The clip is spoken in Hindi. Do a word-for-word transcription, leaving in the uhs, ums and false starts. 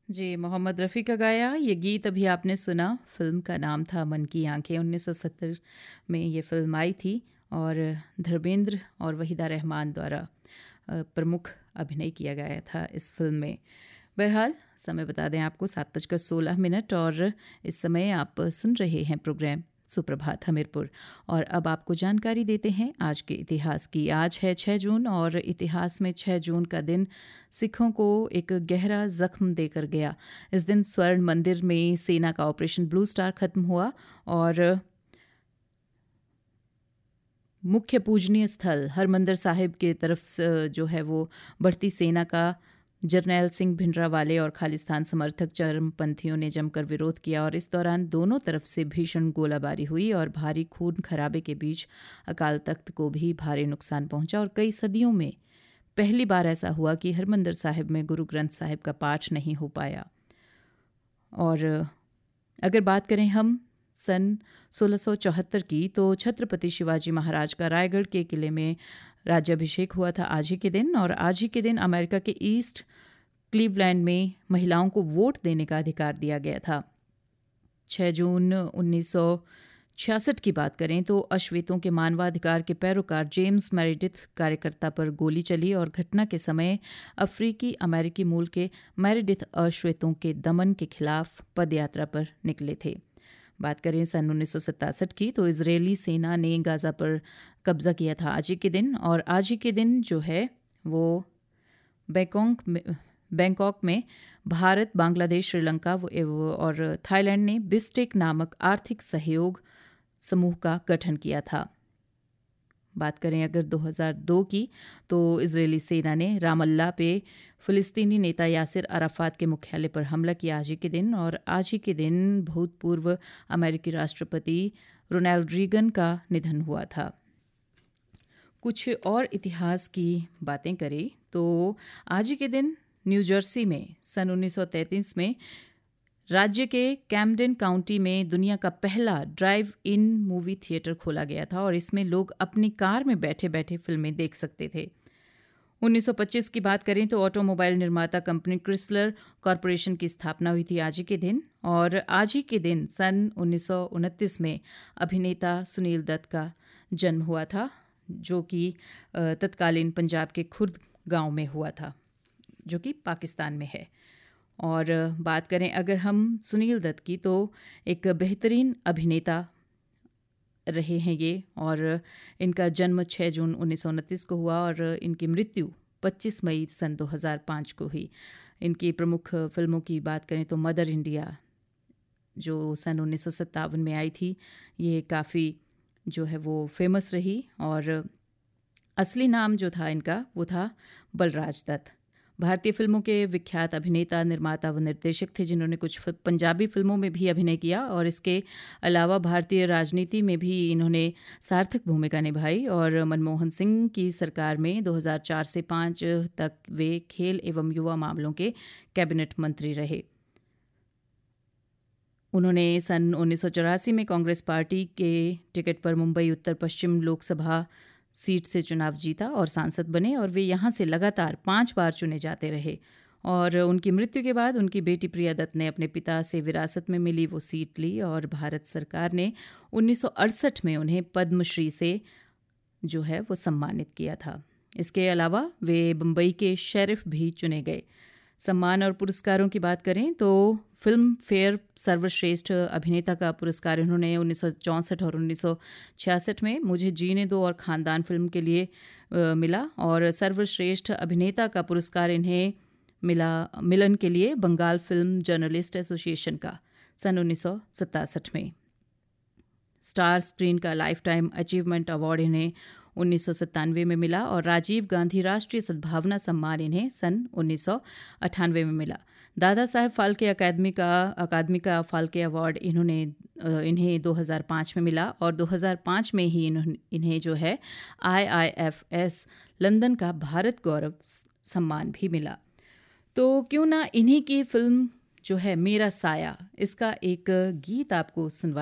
जी, मोहम्मद रफ़ी का गाया ये गीत अभी आपने सुना। फ़िल्म का नाम था मन की आँखें। उन्नीस सौ सत्तर में ये फ़िल्म आई थी और धर्मेंद्र और वहीदा रहमान द्वारा अ, प्रमुख अभिनय किया गया था इस फ़िल्म में। बहरहाल समय बता दें आपको सात बजकर सोलह मिनट और इस समय आप सुन रहे हैं प्रोग्राम सुप्रभात हमीरपुर। और अब आपको जानकारी देते हैं आज के इतिहास की। आज है छह जून और इतिहास में छह जून का दिन सिखों को एक गहरा जख्म देकर गया। इस दिन स्वर्ण मंदिर में सेना का ऑपरेशन ब्लू स्टार खत्म हुआ और मुख्य पूजनीय स्थल हरमंदिर साहिब की तरफ से जो है वो बढ़ती सेना का जरनैल सिंह भिंडरावाले और खालिस्तान समर्थक चरमपंथियों ने जमकर विरोध किया और इस दौरान दोनों तरफ से भीषण गोलाबारी हुई और भारी खून खराबे के बीच अकाल तख्त को भी भारी नुकसान पहुंचा। और कई सदियों में पहली बार ऐसा हुआ कि हरमंदिर साहिब में गुरु ग्रंथ साहिब का पाठ नहीं हो पाया। और अगर बात करें हम सन सोलह सौ चौहत्तर की, तो छत्रपति शिवाजी महाराज का रायगढ़ के किले में राज्याभिषेक हुआ था आज ही के दिन। और आज ही के दिन अमेरिका के ईस्ट क्लीवलैंड में महिलाओं को वोट देने का अधिकार दिया गया था। छह जून उन्नीस सौ छियासठ की बात करें तो अश्वेतों के मानवाधिकार के पैरोकार जेम्स मेरिडिथ कार्यकर्ता पर गोली चली और घटना के समय अफ्रीकी अमेरिकी मूल के मेरिडिथ अश्वेतों के दमन के खिलाफ पदयात्रा पर निकले थे। बात करें सन उन्नीस सौ सतासठ की, तो इजरायली सेना ने गाज़ा पर कब्जा किया था आज ही के दिन। और आज ही के दिन जो है वो बैंकॉक में बैंकॉक में भारत, बांग्लादेश, श्रीलंका और थाईलैंड ने बिस्टेक नामक आर्थिक सहयोग समूह का गठन किया था। बात करें अगर दो हज़ार दो की, तो इजरायली सेना ने रामल्ला पे फिलिस्तीनी नेता यासिर अराफात के मुख्यालय पर हमला किया आज ही के दिन। और आज ही के दिन भूतपूर्व अमेरिकी राष्ट्रपति रोनाल्ड रीगन का निधन हुआ था। कुछ और इतिहास की बातें करें तो आज ही के दिन न्यू जर्सी में सन उन्नीस सौ तैंतीस में राज्य के कैमडेन काउंटी में दुनिया का पहला ड्राइव इन मूवी थिएटर खोला गया था और इसमें लोग अपनी कार में बैठे बैठे फिल्में देख सकते थे। उन्नीस सौ पच्चीस की बात करें तो ऑटोमोबाइल निर्माता कंपनी क्रिसलर कॉरपोरेशन की स्थापना हुई थी आज ही के दिन। और आज ही के दिन सन उन्नीस सौ उनतीस में अभिनेता सुनील दत्त का जन्म हुआ था, जो कि तत्कालीन पंजाब के खुर्द गांव में हुआ था, जो कि पाकिस्तान में है। और बात करें अगर हम सुनील दत्त की, तो एक बेहतरीन अभिनेता रहे हैं ये। और इनका जन्म छह जून उन्नीस सौ उनतीस को हुआ और इनकी मृत्यु पच्चीस मई सन दो हज़ार पाँच को हुई। इनकी प्रमुख फिल्मों की बात करें तो मदर इंडिया जो सन उन्नीस सौ सत्तावन में आई थी, ये काफ़ी जो है वो फेमस रही। और असली नाम जो था इनका वो था बलराज दत्त। भारतीय फिल्मों के विख्यात अभिनेता, निर्माता व निर्देशक थे, जिन्होंने कुछ पंजाबी फिल्मों में भी अभिनय किया और इसके अलावा भारतीय राजनीति में भी इन्होंने सार्थक भूमिका निभाई। और मनमोहन सिंह की सरकार में दो हज़ार चार से पाँच तक वे खेल एवं युवा मामलों के कैबिनेट मंत्री रहे। उन्होंने सन उन्नीस सौ चौरासी में कांग्रेस पार्टी के टिकट पर मुंबई उत्तर पश्चिम लोकसभा सीट से चुनाव जीता और सांसद बने और वे यहाँ से लगातार पांच बार चुने जाते रहे। और उनकी मृत्यु के बाद उनकी बेटी प्रिया दत्त ने अपने पिता से विरासत में मिली वो सीट ली और भारत सरकार ने उन्नीस सौ अड़सठ में उन्हें पद्मश्री से जो है वो सम्मानित किया था। इसके अलावा वे बम्बई के शेरिफ भी चुने गए। सम्मान और पुरस्कारों की बात करें तो फिल्म फेयर सर्वश्रेष्ठ अभिनेता का पुरस्कार इन्होंने उन्नीस सौ चौंसठ और उन्नीस सौ छियासठ में मुझे जीने दो और खानदान फिल्म के लिए आ, मिला। और सर्वश्रेष्ठ अभिनेता का पुरस्कार इन्हें मिला मिलन के लिए बंगाल फिल्म जर्नलिस्ट एसोसिएशन का सन उन्नीस सौ सतासठ में। स्टार स्क्रीन का लाइफ टाइम अचीवमेंट अवार्ड इन्हें उन्नीस सौ सत्तानवे में मिला और राजीव गांधी राष्ट्रीय सद्भावना सम्मान इन्हें सन उन्नीस सौ अट्ठानवे में मिला। दादा साहेब फाल्के अकादमी का अकादमी का फाल्के अवार्ड इन्होंने इन्हें दो हज़ार पाँच में मिला और दो हज़ार पाँच में ही इन्होंने इन्हें जो है आई आई एफ एस लंदन का भारत गौरव सम्मान भी मिला। तो क्यों ना इन्हीं की फिल्म जो है मेरा साया, इसका एक गीत आपको सुनवा